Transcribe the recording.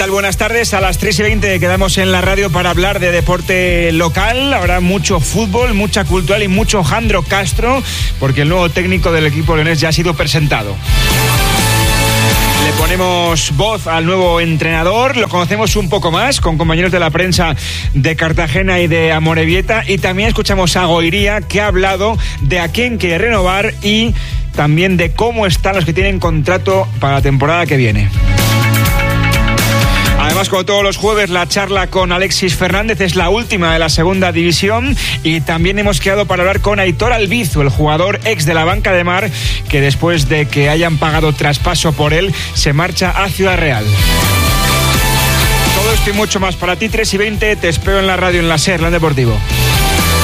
Buenas tardes, a las 3:20 quedamos en la radio para hablar de deporte local. Habrá mucho fútbol, mucha cultural y mucho Jandro Castro, porque el nuevo técnico del equipo leonés ya ha sido presentado. Le ponemos voz al nuevo entrenador, lo conocemos un poco más con compañeros de la prensa de Cartagena y de Amorebieta, y también escuchamos a Goiría, que ha hablado de a quién quiere renovar y también de cómo están los que tienen contrato para la temporada que viene. Además, como todos los jueves, la charla con Alexis Fernández es la última de la segunda división, y también hemos quedado para hablar con Aitor Albizu, el jugador ex de la Banca de Mar, que después de que hayan pagado traspaso por él, se marcha a Ciudad Real. Todo esto y mucho más para ti, 3:20, te espero en la radio en la SER, Lan Deportivo.